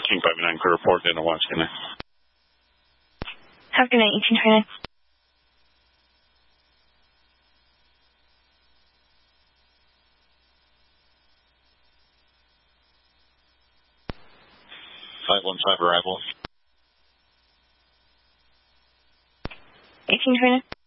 King 59, clear report, didn't watch, can I? Have a good night, 1829. Arrival. 1829.